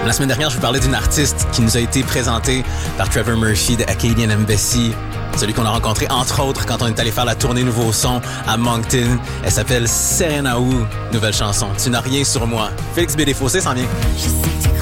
La semaine dernière, je vous parlais d'une artiste qui nous a été présentée par Trevor Murphy de Acadian Embassy, celui qu'on a rencontré entre autres quand on est allé faire la tournée Nouveau Son à Moncton. Elle s'appelle Serena Wu, nouvelle chanson. Tu n'as rien sur moi. Félix B. Desfossés s'en vient.